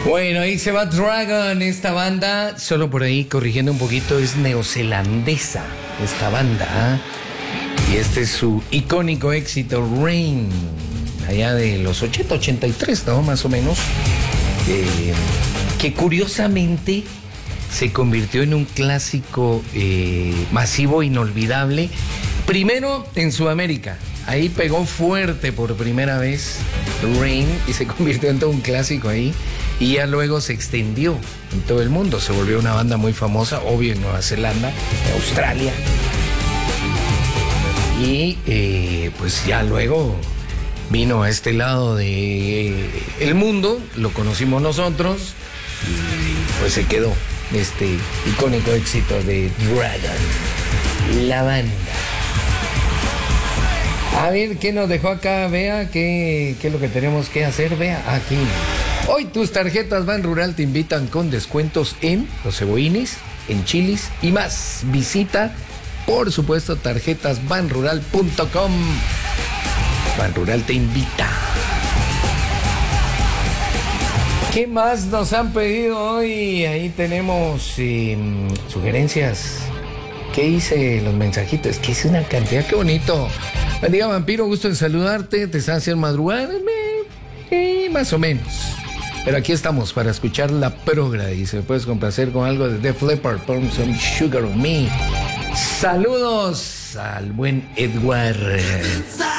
Bueno, ahí se va Dragon, esta banda, solo por ahí corrigiendo un poquito, es neozelandesa esta banda, ¿eh? Y este es su icónico éxito, Rain, allá de los 80, 83, ¿no? Más o menos, que curiosamente se convirtió en un clásico masivo, inolvidable, primero en Sudamérica. Ahí pegó fuerte por primera vez Rain y se convirtió en todo un clásico ahí. Y ya luego se extendió en todo el mundo. Se volvió una banda muy famosa, obvio en Nueva Zelanda, en Australia. Y pues ya luego vino a este lado de el mundo, lo conocimos nosotros y pues se quedó este icónico éxito de Dragon, la banda. A ver, ¿qué nos dejó acá? Vea, ¿qué es lo que tenemos que hacer? Vea, aquí. Hoy tus tarjetas Ban Rural te invitan con descuentos en Los Cebollines, en Chilis y más. Visita, por supuesto, tarjetasbanrural.com. Ban Rural te invita. ¿Qué más nos han pedido hoy? Ahí tenemos sugerencias. ¿Qué hice? Los mensajitos. Que hice una cantidad, qué bonito. Buen día, vampiro, gusto en saludarte. Te estás haciendo madrugar, más o menos. Pero aquí estamos para escuchar la progra. Y se puedes complacer con algo de Def Leppard, Pour Some Sugar on Me. Saludos al buen Edward.